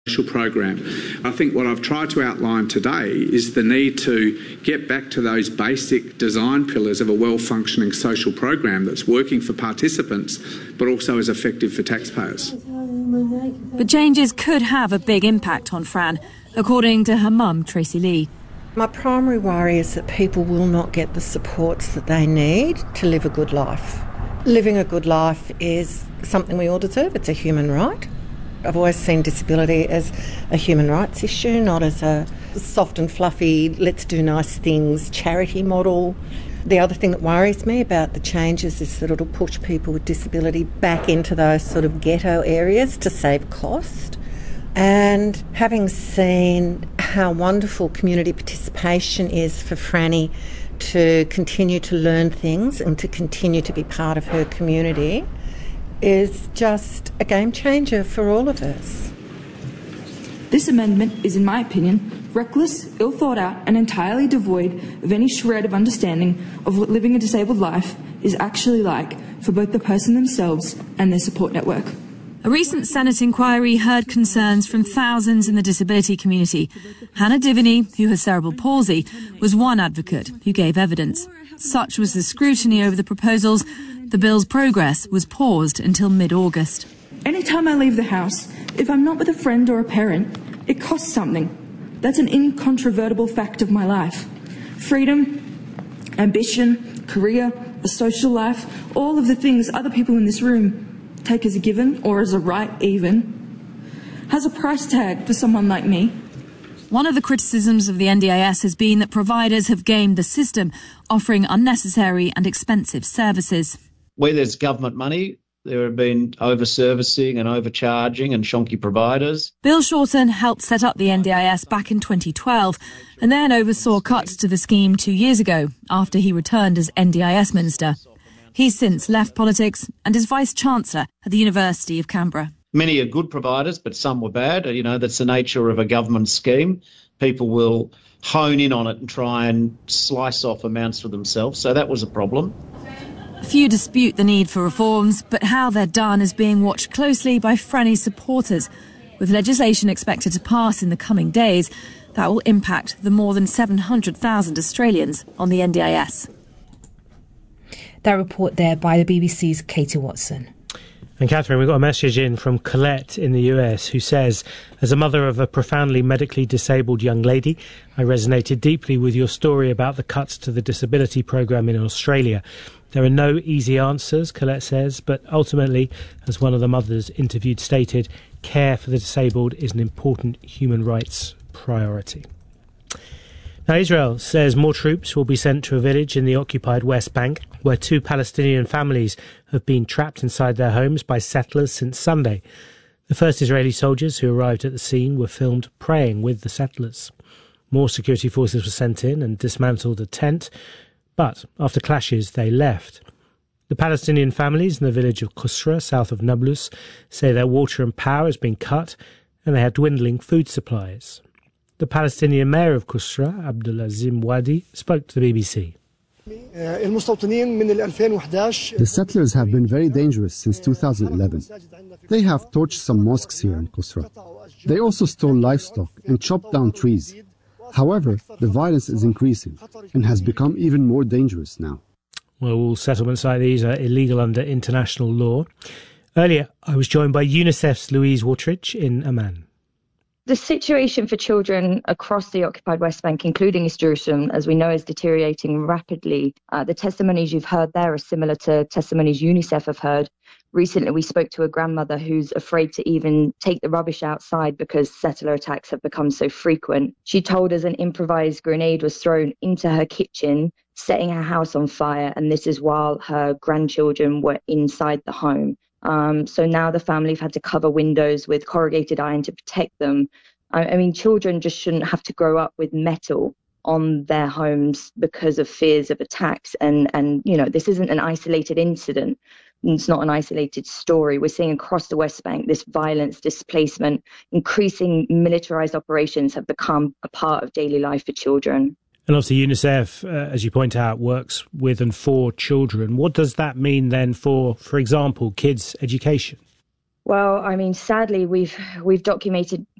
social program. I think what I've tried to outline today is the need to get back to those basic design pillars of a well-functioning social program that's working for participants but also is effective for taxpayers. But changes could have a big impact on Fran, according to her mum, Tracy Lee. My primary worry is that people will not get the supports that they need to live a good life. Living a good life is something we all deserve. It's a human right. I've always seen disability as a human rights issue, not as a soft and fluffy, let's do nice things, charity model. The other thing that worries me about the changes is that it'll push people with disability back into those sort of ghetto areas to save cost. And having seen how wonderful community participation is for Franny to continue to learn things and to continue to be part of her community is just a game changer for all of us. This amendment is, in my opinion, reckless, ill thought out and entirely devoid of any shred of understanding of what living a disabled life is actually like for both the person themselves and their support network. A recent Senate inquiry heard concerns from thousands in the disability community. Hannah Diviney, who has cerebral palsy, was one advocate who gave evidence. Such was the scrutiny over the proposals, the bill's progress was paused until mid-August. Anytime I leave the house, if I'm not with a friend or a parent, it costs something. That's an incontrovertible fact of my life. Freedom, ambition, career, a social life, all of the things other people in this room take as a given, or as a right even, has a price tag for someone like me. One of the criticisms of the NDIS has been that providers have gamed the system, offering unnecessary and expensive services. Where there's government money, there have been over-servicing and overcharging and shonky providers. Bill Shorten helped set up the NDIS back in 2012 and then oversaw cuts to the scheme 2 years ago after he returned as NDIS Minister. He's since left politics and is Vice-Chancellor at the University of Canberra. Many are good providers, but some were bad. You know, that's the nature of a government scheme. People will hone in on it and try and slice off amounts for themselves. So that was a problem. Few dispute the need for reforms, but how they're done is being watched closely by Franny's supporters. With legislation expected to pass in the coming days, that will impact the more than 700,000 Australians on the NDIS. That report there by the BBC's Katie Watson. And Catherine, we've got a message in from Colette in the US who says, as a mother of a profoundly medically disabled young lady, I resonated deeply with your story about the cuts to the disability programme in Australia. There are no easy answers, Colette says, but ultimately, as one of the mothers interviewed stated, care for the disabled is an important human rights priority. Now, Israel says more troops will be sent to a village in the occupied West Bank where 2 Palestinian families have been trapped inside their homes by settlers since Sunday. The first Israeli soldiers who arrived at the scene were filmed praying with the settlers. More security forces were sent in and dismantled a tent, but after clashes they left. The Palestinian families in the village of Qusra, south of Nablus, say their water and power has been cut and they had dwindling food supplies. The Palestinian mayor of Qusra, Abdulazim Wadi, spoke to the BBC. The settlers have been very dangerous since 2011. They have torched some mosques here in Qusra. They also stole livestock and chopped down trees. However, the violence is increasing and has become even more dangerous now. Well, all settlements like these are illegal under international law. Earlier, I was joined by UNICEF's Louise Watrich in Amman. The situation for children across the occupied West Bank, including East Jerusalem, as we know, is deteriorating rapidly. The testimonies you've heard there are similar to testimonies UNICEF have heard. Recently, we spoke to a grandmother who's afraid to even take the rubbish outside because settler attacks have become so frequent. She told us an improvised grenade was thrown into her kitchen, setting her house on fire, and this is while her grandchildren were inside the home. So now the family have had to cover windows with corrugated iron to protect them. I mean, children just shouldn't have to grow up with metal on their homes because of fears of attacks. And you know, this isn't an isolated incident. It's not an isolated story. We're seeing across the West Bank this violence, displacement, increasing militarized operations have become a part of daily life for children. And obviously UNICEF, as you point out, works with and for children. What does that mean then for example, kids' education? Well, I mean, sadly, we've documented